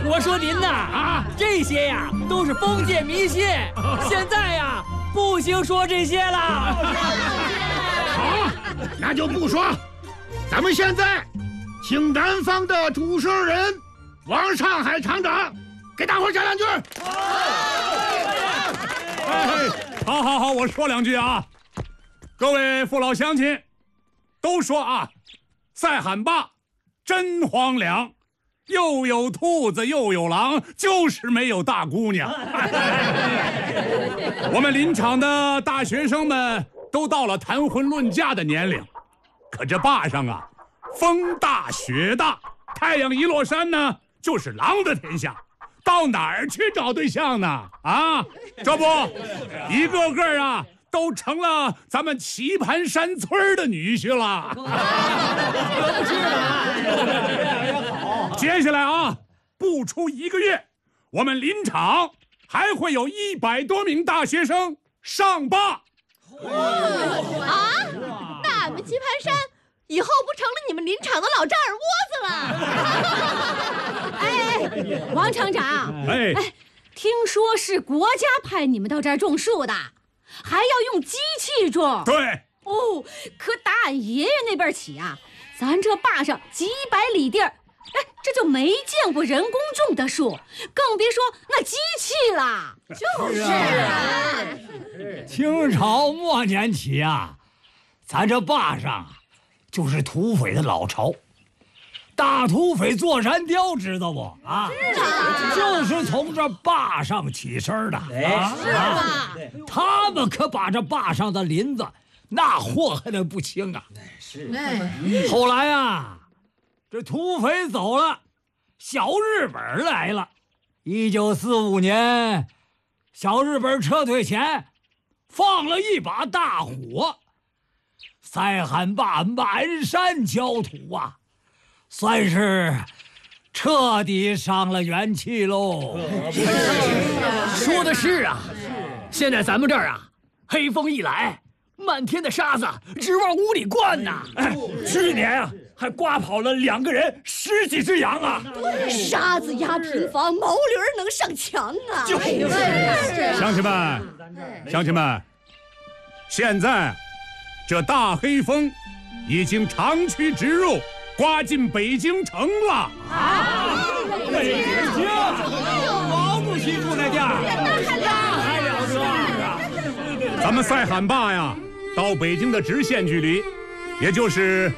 我说您呐，这些呀都是封建迷信，现在呀不行说这些了。 好，那就不说。咱们现在请南方的主事人王上海厂长给大伙讲两句。 好，我说两句啊。各位父老乡亲，都说啊，赛罕坝真荒凉，又有兔子又有狼，就是没有大姑娘。我们林场的大学生们都到了谈婚论嫁的年龄，可这坝上啊，风大雪大，太阳一落山呢，就是狼的天下，到哪儿去找对象呢？啊，这不，一个个啊都成了咱们棋盘山村的女婿了。接下来啊，不出1个月，我们林场还会有100多名大学生上坝。 那俺们棋盘山以后不成了你们林场的老丈人窝子了？ 哎，王厂长， 哎， 听说是国家派你们到这儿种树的，还要用机器种。 对。 哦，可打俺爷爷那边起啊，咱这坝上几百里地儿，这就没见过人工种的树，更别说那机器了。 就是啊， 清朝末年起啊，咱这坝上就是土匪的老巢。大土匪坐山雕知道不啊？就是从这坝上起身的。 是吧？ 他们可把这坝上的林子那祸害得不轻啊。 是。 后来啊，这土匪走了，小日本来了。1945年，小日本撤退前，放了一把大火，赛罕坝满山焦土啊，算是彻底伤了元气喽。说的是啊，现在咱们这儿啊，黑风一来，漫天的沙子直往屋里灌呐！去年啊，还刮跑了2个人，10几只羊啊！ 沙子压平房，毛驴能上墙啊！ 就是， 乡亲们，现在这大黑风已经长驱直入，刮进北京城了。 北京，毛主席住那地儿，那还了得！ 咱们赛罕坝呀，到北京的直线距离，也就是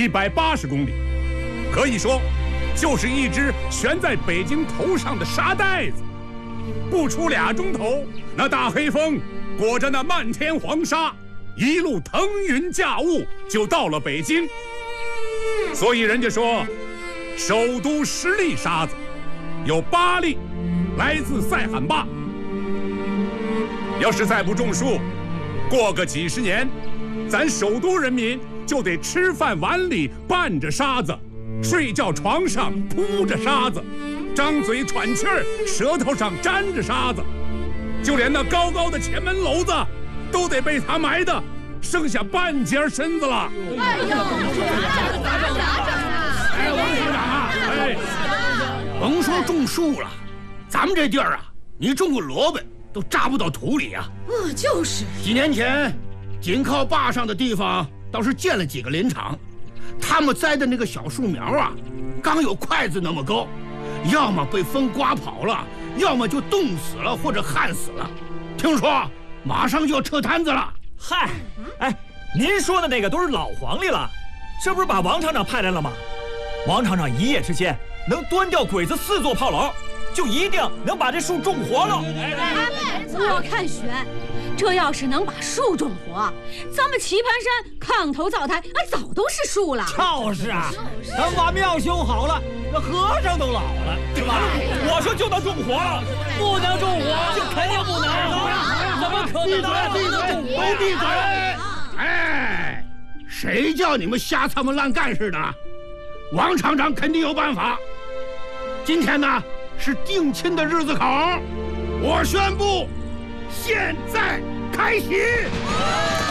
180公里，可以说，就是一只悬在北京头上的沙袋子。不出2钟头，那大黑风裹着那漫天黄沙，一路腾云驾雾就到了北京。所以人家说，首都10粒沙子，有8粒来自赛罕坝。要是再不种树，过个几十年，咱首都人民就得吃饭碗里拌着沙子，睡觉床上铺着沙子，张嘴喘气儿舌头上沾着沙子，就连那高高的前门楼子都得被他埋的剩下半截身子了。 哎呦，咋整啊？ 哎，王厂长啊，甭说种树了，咱们这地儿啊，你种个萝卜都扎不到土里啊。 就是。 几年前，紧靠坝上的地方倒是建了几个林场，他们栽的那个小树苗啊，刚有筷子那么高，要么被风刮跑了，要么就冻死了或者旱死了。听说马上就要撤摊子了。 嗨，您说的那个都是老黄历了，这不是把王厂长派来了吗？王厂长一夜之间能端掉鬼子4座炮楼，就一定能把这树种活了。 我看选，这要是能把树种活，咱们棋盘山炕头灶台早都是树了。 就是啊，等把庙修好了，那和尚都老了，是吧？ 我说就能种活了， 不能种活，就肯定不能。怎么可能？ 都闭嘴！哎，谁叫你们瞎他妈乱干似的？王厂长肯定有办法。今天呢是定亲的日子口，我宣布，现在开席。